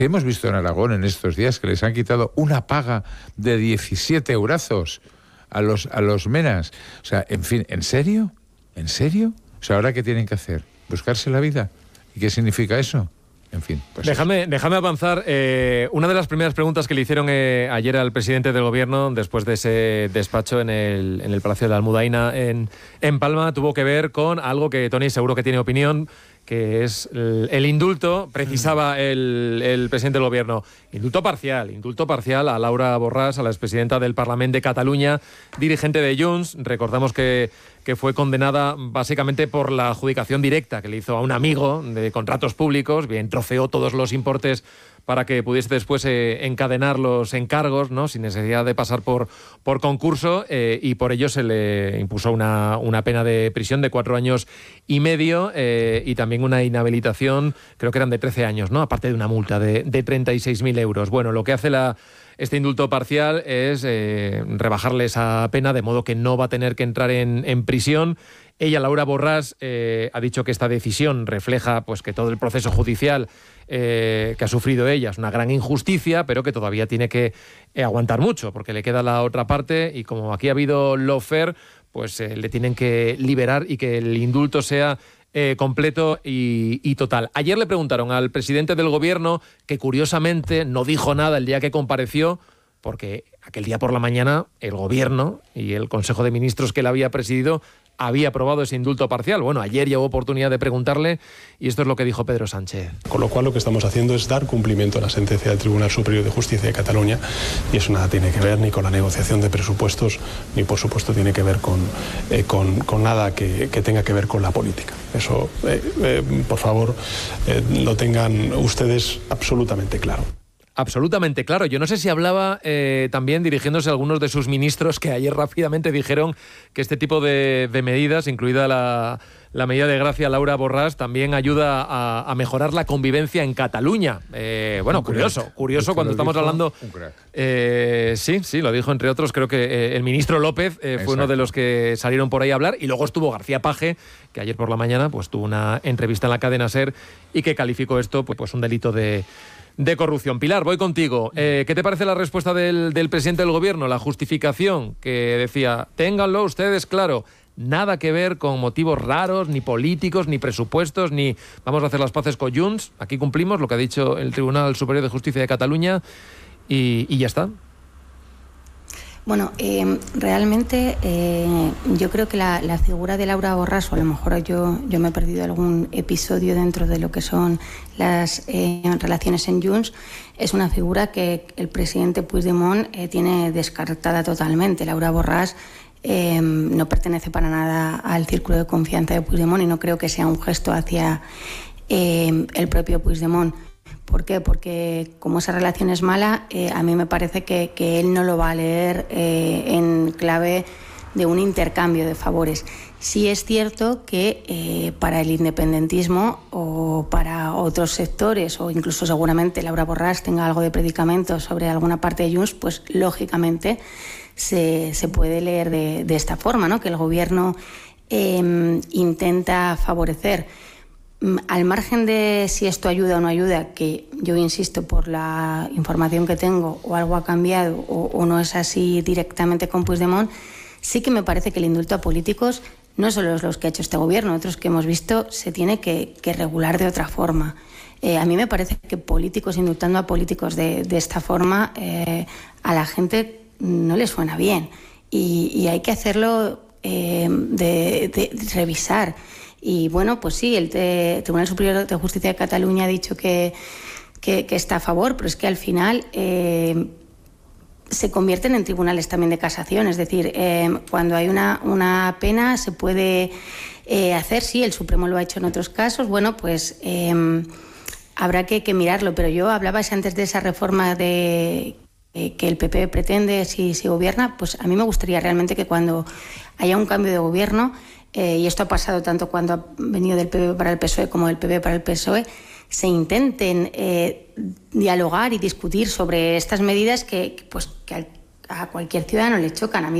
Hemos visto en Aragón en estos días que les han quitado una paga de 17 eurazos a los menas. O sea, en fin, ¿en serio? ¿En serio? O sea, ¿ahora qué tienen que hacer? ¿Buscarse la vida? ¿Y qué significa eso? En fin, pues déjame avanzar. Una de las primeras preguntas que le hicieron ayer al presidente del gobierno, después de ese despacho en el Palacio de la Almudaina en Palma, tuvo que ver con algo que Tony seguro que tiene opinión, que es el indulto. Precisaba el presidente del gobierno. Indulto parcial a Laura Borràs, a la expresidenta del Parlament de Cataluña, dirigente de Junts. Recordamos que fue condenada básicamente por la adjudicación directa que le hizo a un amigo de contratos públicos. Bien, troceó todos los importes para que pudiese después encadenar los encargos, ¿no?, sin necesidad de pasar por concurso, y por ello se le impuso una pena de prisión de 4 años y medio, y también una inhabilitación, creo que eran de 13 años, ¿no?, aparte de una multa de 36.000 euros. Bueno, lo que hace este indulto parcial es rebajarle esa pena, de modo que no va a tener que entrar en prisión. Ella, Laura Borràs, ha dicho que esta decisión refleja pues que todo el proceso judicial que ha sufrido ella es una gran injusticia, pero que todavía tiene que aguantar mucho, porque le queda la otra parte, y como aquí ha habido lawfare, pues le tienen que liberar y que el indulto sea completo y total. Ayer le preguntaron al presidente del gobierno, que curiosamente no dijo nada el día que compareció, porque aquel día por la mañana el gobierno y el Consejo de Ministros que él había presidido había aprobado ese indulto parcial. Bueno, ayer ya hubo oportunidad de preguntarle y esto es lo que dijo Pedro Sánchez. Con lo cual lo que estamos haciendo es dar cumplimiento a la sentencia del Tribunal Superior de Justicia de Cataluña, y eso nada tiene que ver ni con la negociación de presupuestos, ni por supuesto tiene que ver con nada que tenga que ver con la política. Eso, por favor, lo tengan ustedes absolutamente claro. Absolutamente claro. Yo no sé si hablaba también dirigiéndose a algunos de sus ministros, que ayer rápidamente dijeron que este tipo de medidas, incluida la medida de gracia a Laura Borràs, también ayuda a mejorar la convivencia en Cataluña. Bueno, curioso cuando estamos hablando... Sí, lo dijo entre otros. Creo que el ministro López fue uno de los que salieron por ahí a hablar, y luego estuvo García Paje, que ayer por la mañana pues tuvo una entrevista en la cadena SER y que calificó esto pues un delito de corrupción. Pilar, voy contigo. ¿Qué te parece la respuesta del presidente del gobierno? La justificación que decía, ténganlo ustedes claro, nada que ver con motivos raros, ni políticos, ni presupuestos, ni vamos a hacer las paces con Junts. Aquí cumplimos lo que ha dicho el Tribunal Superior de Justicia de Cataluña y ya está. Bueno, realmente yo creo que la figura de Laura Borràs, o a lo mejor yo me he perdido algún episodio dentro de lo que son las relaciones en Junts, es una figura que el presidente Puigdemont tiene descartada totalmente. Laura Borràs no pertenece para nada al círculo de confianza de Puigdemont, y no creo que sea un gesto hacia el propio Puigdemont. ¿Por qué? Porque como esa relación es mala, a mí me parece que él no lo va a leer en clave de un intercambio de favores. Sí es cierto que para el independentismo o para otros sectores, o incluso seguramente Laura Borràs tenga algo de predicamento sobre alguna parte de Junts, pues lógicamente se puede leer de esta forma, ¿no?, que el gobierno intenta favorecer. Al margen de si esto ayuda o no ayuda, que yo insisto, por la información que tengo, o algo ha cambiado o no es así directamente con Puigdemont, sí que me parece que el indulto a políticos, no solo es los que ha hecho este gobierno, otros que hemos visto, se tiene que regular de otra forma. A mí me parece que políticos indultando a políticos de esta forma a la gente no le suena bien, y hay que hacerlo de revisar. Y bueno, pues sí, el Tribunal Superior de Justicia de Cataluña ha dicho que está a favor, pero es que al final se convierten en tribunales también de casación. Es decir, cuando hay una pena se puede hacer, sí, el Supremo lo ha hecho en otros casos, bueno, pues habrá que mirarlo. Pero yo hablaba antes de esa reforma que el PP pretende si gobierna, pues a mí me gustaría realmente que cuando haya un cambio de gobierno, y esto ha pasado tanto cuando ha venido del PP para el PSOE como del PP para el PSOE, se intenten dialogar y discutir sobre estas medidas que a cualquier ciudadano le chocan. A mí